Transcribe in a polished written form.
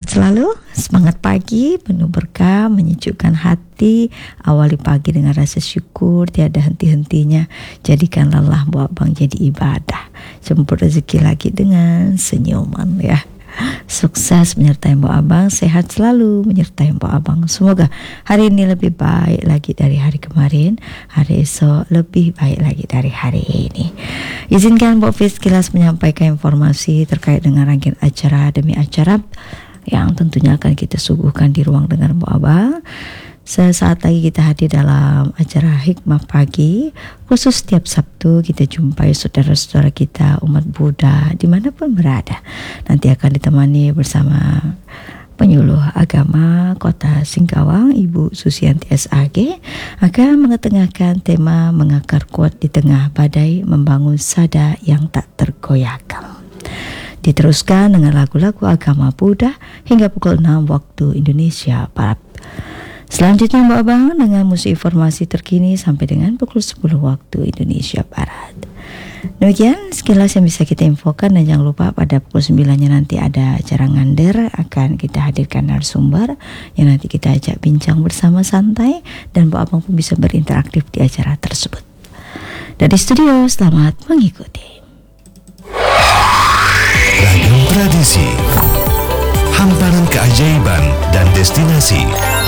selalu, semangat pagi, penuh berkah, menyejukkan hati. Awali pagi dengan rasa syukur, tiada henti-hentinya. Jadikan lelah Bu Abang jadi ibadah. Jemput rezeki lagi dengan senyuman ya. Sukses menyertai Bu Abang, sehat selalu menyertai Bu Abang. Semoga hari ini lebih baik lagi dari hari kemarin, hari esok lebih baik lagi dari hari ini. Izinkan Bu Fis sekilas menyampaikan informasi terkait dengan rangkaian acara demi acara yang tentunya akan kita suguhkan di ruang dengar Bu Abang. Sesaat lagi kita hadir dalam acara Hikmah Pagi. Khusus setiap Sabtu kita jumpai saudara-saudara kita umat Buddha dimanapun berada. Nanti akan ditemani bersama penyuluh agama Kota Singkawang, Ibu Susianti SAG, akan mengetengahkan tema mengakar kuat di tengah badai, membangun sada yang tak tergoyahkan. Diteruskan dengan lagu-lagu agama Buddha hingga pukul 6 waktu Indonesia Barat. Selanjutnya Bu Abang dengan musik informasi terkini sampai dengan pukul 10 waktu Indonesia Barat. Demikian sekilas yang bisa kita infokan, dan jangan lupa pada pukul 9-nya nanti ada acara ngander, akan kita hadirkan narasumber yang nanti kita ajak bincang bersama santai, dan Bu Abang pun bisa berinteraktif di acara tersebut. Dari studio, selamat mengikuti. Ragam tradisi, hamparan keajaiban dan destinasi.